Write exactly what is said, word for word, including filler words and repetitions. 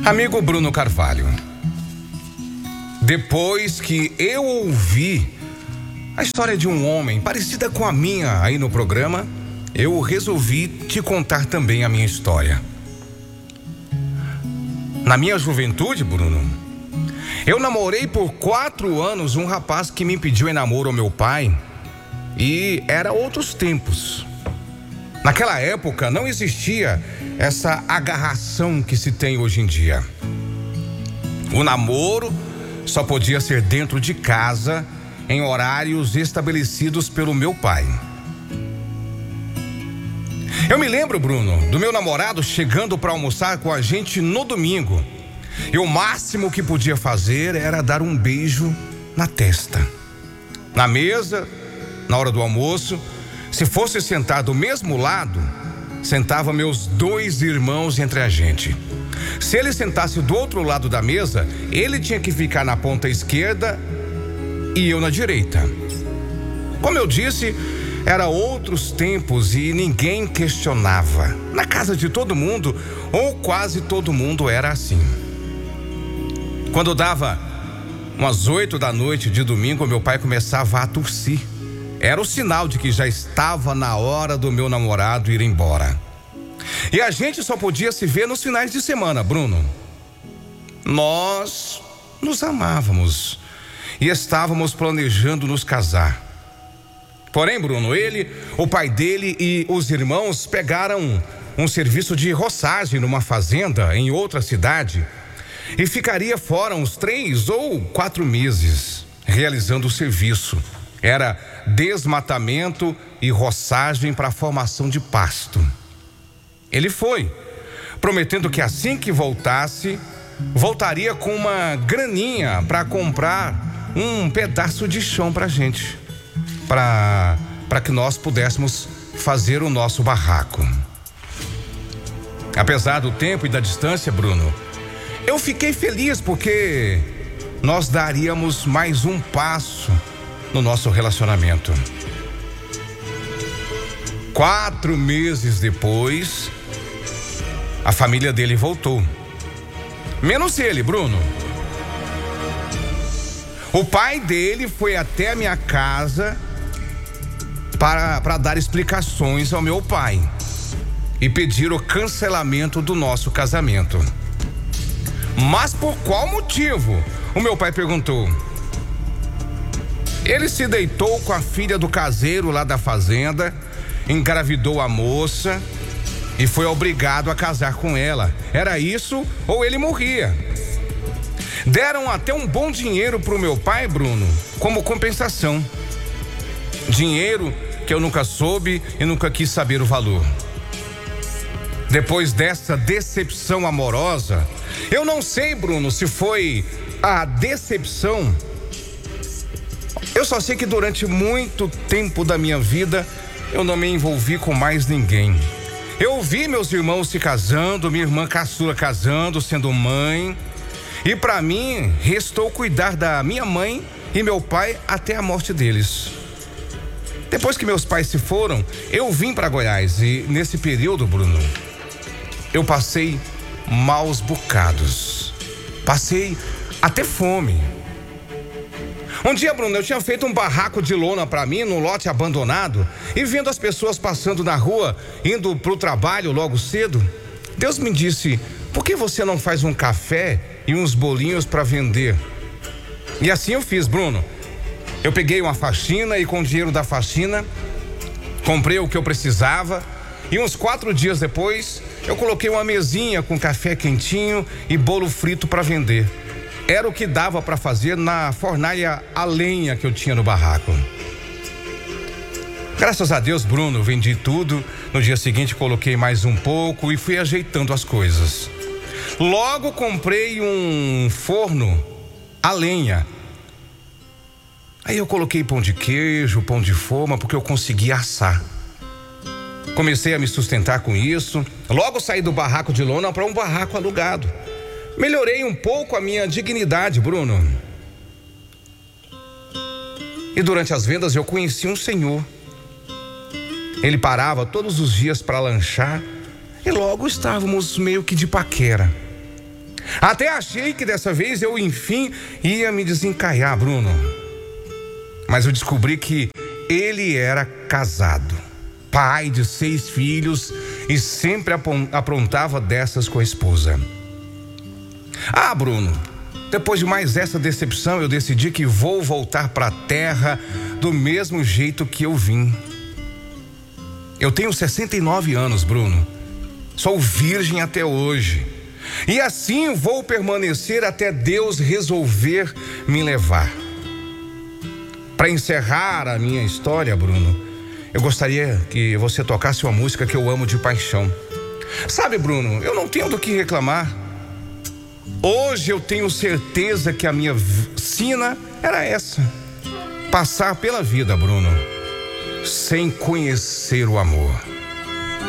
Amigo Bruno Carvalho, depois que eu ouvi a história de um homem parecida com a minha aí no programa, eu resolvi te contar também a minha história. Na minha juventude, Bruno, eu namorei por quatro anos um rapaz que me pediu em namoro ao meu pai, e era outros tempos. Naquela época não existia essa agarração que se tem hoje em dia. O namoro só podia ser dentro de casa, em horários estabelecidos pelo meu pai. Eu me lembro, Bruno, do meu namorado chegando para almoçar com a gente no domingo. E o máximo que podia fazer era dar um beijo na testa. Na mesa, na hora do almoço, se fosse sentar do mesmo lado, sentava meus dois irmãos entre a gente. Se ele sentasse do outro lado da mesa, ele tinha que ficar na ponta esquerda e eu na direita. Como eu disse, era outros tempos e ninguém questionava. Na casa de todo mundo, ou quase todo mundo, era assim. Quando dava umas oito da noite de domingo, meu pai começava a tossir. Era o sinal de que já estava na hora do meu namorado ir embora. E a gente só podia se ver nos finais de semana, Bruno. Nós nos amávamos e estávamos planejando nos casar. Porém, Bruno, ele, o pai dele e os irmãos pegaram um serviço de roçagem numa fazenda em outra cidade e ficaria fora uns três ou quatro meses realizando o serviço. Era desmatamento e roçagem para a formação de pasto. Ele foi, prometendo que assim que voltasse, voltaria com uma graninha para comprar um pedaço de chão para a gente, para para que nós pudéssemos fazer o nosso barraco. Apesar do tempo e da distância, Bruno, eu fiquei feliz porque nós daríamos mais um passo no nosso relacionamento. Quatro meses depois, a família dele voltou. Menos ele, Bruno. O pai dele foi até a minha casa para, para dar explicações ao meu pai e pedir o cancelamento do nosso casamento. Mas por qual motivo? O meu pai perguntou. Ele se deitou com a filha do caseiro lá da fazenda, engravidou a moça e foi obrigado a casar com ela. Era isso ou ele morria. Deram até um bom dinheiro pro meu pai, Bruno, como compensação. Dinheiro que eu nunca soube e nunca quis saber o valor. Depois dessa decepção amorosa, eu não sei, Bruno, se foi a decepção. Eu só sei que durante muito tempo da minha vida eu não me envolvi com mais ninguém. Eu vi meus irmãos se casando, minha irmã caçula casando, sendo mãe. E para mim, restou cuidar da minha mãe e meu pai até a morte deles. Depois que meus pais se foram, eu vim para Goiás e nesse período, Bruno, eu passei maus bocados. Passei até fome. Um dia, Bruno, eu tinha feito um barraco de lona para mim num lote abandonado e vendo as pessoas passando na rua, indo pro trabalho logo cedo, Deus me disse: por que você não faz um café e uns bolinhos para vender? E assim eu fiz, Bruno. Eu peguei uma faxina e com o dinheiro da faxina comprei o que eu precisava e uns quatro dias depois eu coloquei uma mesinha com café quentinho e bolo frito para vender. Era o que dava para fazer na fornalha a lenha que eu tinha no barraco. Graças a Deus, Bruno, vendi tudo. No dia seguinte coloquei mais um pouco e fui ajeitando as coisas. Logo comprei um forno a lenha. Aí eu coloquei pão de queijo, pão de forma, porque eu conseguia assar. Comecei a me sustentar com isso. Logo saí do barraco de lona para um barraco alugado. Melhorei um pouco a minha dignidade, Bruno. E durante as vendas eu conheci um senhor. Ele parava todos os dias para lanchar e logo estávamos meio que de paquera. Até achei que dessa vez eu, enfim, ia me desencalhar, Bruno. Mas eu descobri que ele era casado, pai de seis filhos e sempre aprontava dessas com a esposa. Ah, Bruno, depois de mais essa decepção, eu decidi que vou voltar para a terra do mesmo jeito que eu vim. Eu tenho sessenta e nove anos, Bruno. Sou virgem até hoje. E assim vou permanecer até Deus resolver me levar. Para encerrar a minha história, Bruno, eu gostaria que você tocasse uma música que eu amo de paixão. Sabe, Bruno, eu não tenho do que reclamar. Hoje eu tenho certeza que a minha sina era essa: passar pela vida, Bruno, sem conhecer o amor.